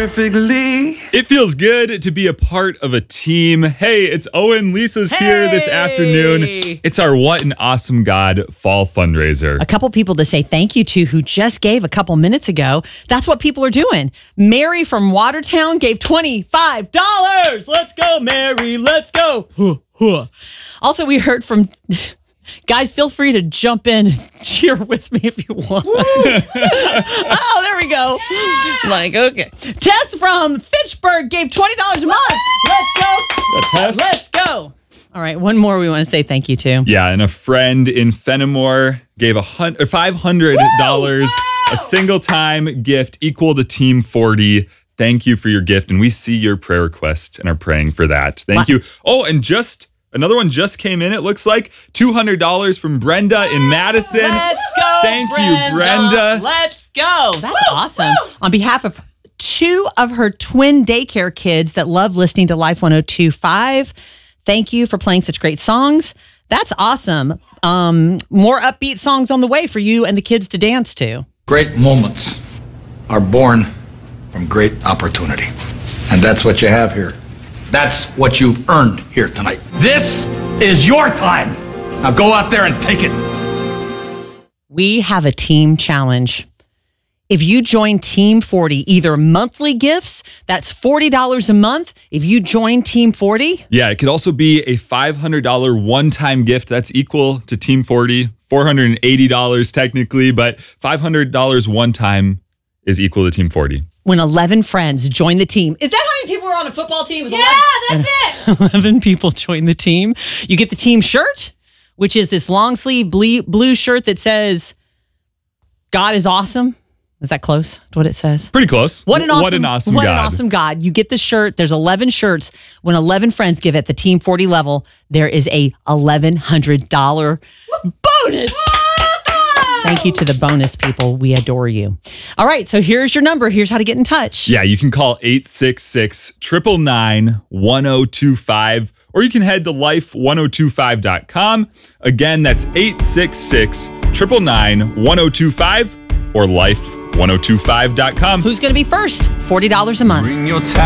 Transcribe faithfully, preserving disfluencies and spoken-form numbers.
perfectly. It feels good to be a part of a team. Hey, it's Owen. Lisa's here this afternoon. It's our What an Awesome God fall fundraiser. A couple people to say thank you to who just gave a couple minutes ago. That's what people are doing. Mary from Watertown gave twenty-five dollars. Let's go, Mary. Let's go. Huh, huh. Also, we heard from... Guys, feel free to jump in and cheer with me if you want. Oh, there we go. Yeah. Like, okay. Tess from Fitchburg gave twenty dollars a month. Let's go. That Tess? Let's go. All right, one more we want to say thank you to. Yeah, and a friend in Fenimore gave a hun- five hundred dollars, a single-time gift equal to Team forty. Thank you for your gift, and we see your prayer request and are praying for that. Thank what? you. Oh, and just... Another one just came in, it looks like. two hundred dollars from Brenda in Madison. Let's go, Thank Brenda. you, Brenda. Let's go. That's woo, awesome. Woo. On behalf of two of her twin daycare kids that love listening to Life one oh two point five, thank you for playing such great songs. That's awesome. Um, more upbeat songs on the way for you and the kids to dance to. Great moments are born from great opportunity. And that's what you have here. That's what you've earned here tonight. This is your time. Now go out there and take it. We have a team challenge. If you join Team forty, either monthly gifts, that's forty dollars a month. If you join Team forty. Yeah, it could also be a five hundred dollars one-time gift. That's equal to Team forty. four hundred eighty dollars technically, but five hundred dollars one time is equal to Team forty. When eleven friends join the team. Is that how many people are on a football team? Is yeah, eleven? that's it. eleven people join the team. You get the team shirt, which is this long sleeve blue shirt that says, God is awesome. Is that close to what it says? Pretty close. What an awesome, what an awesome what God. an awesome God. You get the shirt. There's eleven shirts. When eleven friends give at the Team forty level, there is a eleven hundred dollars bonus. Thank you to the bonus people. We adore you. All right, so here's your number. Here's how to get in touch. Yeah, you can call eight six six, nine nine nine, one oh two five, or you can head to life one oh two five dot com. Again, that's eight six six, nine nine nine, one oh two five or life one oh two five dot com. Who's going to be first? forty dollars a month. Bring your time.